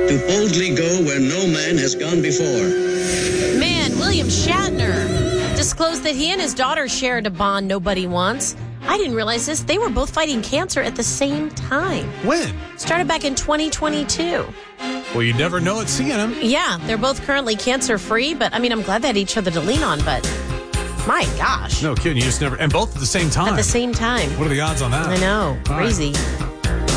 to boldly go where no man has gone before. Man, William Shatner disclosed that he and his daughter shared a bond nobody wants. I didn't realize this. They were both fighting cancer at the same time. When? Started back in 2022. Well, you never know it seeing them. Yeah, they're both currently cancer-free, but I mean, I'm glad they had each other to lean on, but my gosh. No kidding, you just never, and both at the same time. At the same time. What are the odds on that? I know, All crazy. Right.